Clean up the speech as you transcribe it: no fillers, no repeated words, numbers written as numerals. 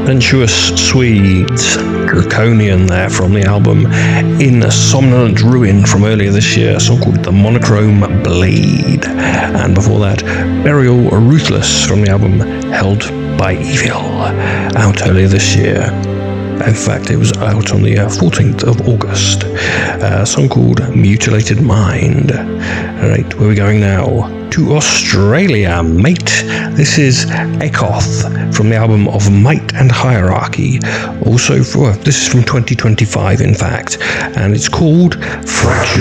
Sensuous Swedes, Draconian there from the album In Somnolent Ruin from earlier this year, a song called The Monochrome Blade. And before that, Burial Ruthless from the album Held by Evil, out earlier this year. In fact, it was out on the 14th of August. A song called Mutilated Mind. Alright, where are we going now? To Australia, mate. This is Ekoth from the album Of Might and Hierarchy. Also, this is from 2025, in fact, and it's called Fractured.